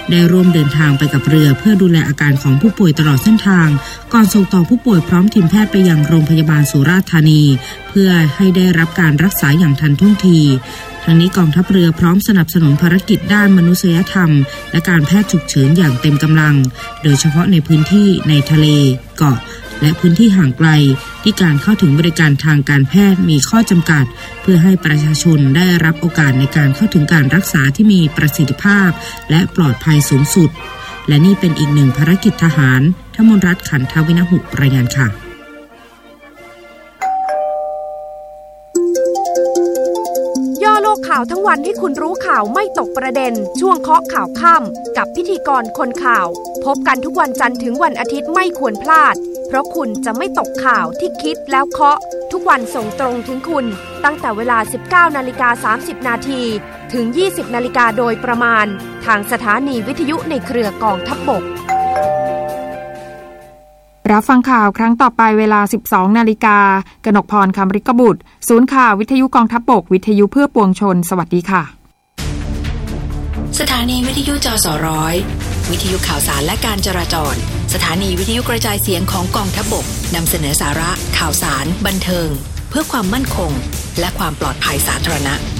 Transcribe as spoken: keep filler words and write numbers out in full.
ได้ร่วมเดินทางไปกับเรือเพื่อดูแลอาการของผู้ป่วยตลอดเส้นทางก่อนส่งต่อผู้ป่วยพร้อมทีมแพทย์ไปยังโรงพยาบาลสุราษฎร์ธานีเพื่อให้ได้รับการรักษาอย่างทันท่วงทีทั้งนี้กองทัพเรือพร้อมสนับสนุนภารกิจด้านมนุษยธรรมและการแพทย์ฉุกเฉินอย่างเต็มกำลังโดยเฉพาะในพื้นที่ในทะเลเกาะและพื้นที่ห่างไกลที่การเข้าถึงบริการทางการแพทย์มีข้อจำกัดเพื่อให้ประชาชนได้รับโอกาสในการเข้าถึงการรักษาที่มีประสิทธิภาพและปลอดภัยสูงสุดและนี่เป็นอีกหนึ่งภารกิจทหารทมนรัตน์ขันธวินหุรายงานค่ะย่อโลกข่าวทั้งวันให้คุณรู้ข่าวไม่ตกประเด็นช่วงเคาะข่าวค่ำกับพิธีกรคนข่าวพบกันทุกวันจันทร์ถึงวันอาทิตย์ไม่ควรพลาดเพราะคุณจะไม่ตกข่าวที่คิดแล้วเคาะทุกวันส่งตรงถึงคุณตั้งแต่เวลา สิบเก้านาฬิกาสามสิบนาทีถึง ยี่สิบนาฬิกาโดยประมาณทางสถานีวิทยุในเครือกองทัพบกรับฟังข่าวครั้งต่อไปเวลา สิบสองนาฬิกากนกพรคำริกบุตรศูนย์ข่าววิทยุกองทัพบกวิทยุเพื่อปวงชนสวัสดีค่ะสถานีวิทยุจสร้อยวิทยุข่าวสารและการจราจรสถานีวิทยุกระจายเสียงของกองทัพบกนำเสนอสาระข่าวสารบันเทิงเพื่อความมั่นคงและความปลอดภัยสาธารณะ